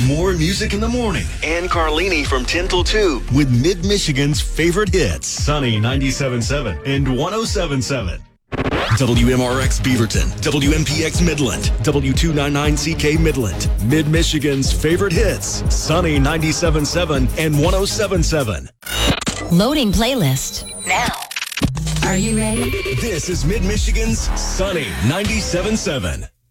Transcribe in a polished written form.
More music in the morning. And Carlini from 10 till 2. With Mid-Michigan's favorite hits. Sunny 97.7 and 107.7. WMRX Beaverton, WMPX Midland, W299CK Midland. Mid-Michigan's favorite hits. Sunny 97.7 and 107.7. Loading playlist now. Are you ready? This is Mid-Michigan's Sunny 97.7.